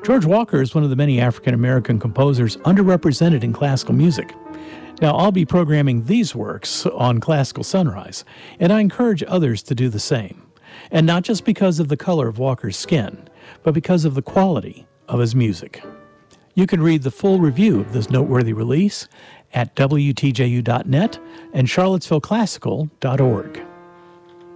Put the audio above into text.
George Walker is one of the many African-American composers underrepresented in classical music. Now, I'll be programming these works on Classical Sunrise, and I encourage others to do the same. And not just because of the color of Walker's skin, but because of the quality of his music. You can read the full review of this noteworthy release at WTJU.net and CharlottesvilleClassical.org.